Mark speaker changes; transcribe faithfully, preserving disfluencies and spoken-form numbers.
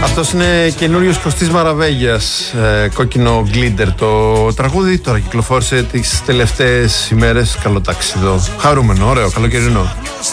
Speaker 1: Αυτός είναι καινούριος Κωστής Μαραβέγιας, ε, κόκκινο γκλίντερ το τραγούδι. Τώρα κυκλοφόρησε τις τελευταίες ημέρες. Καλό ταξίδο, χαρούμενο, ωραίο, καλοκαιρινό.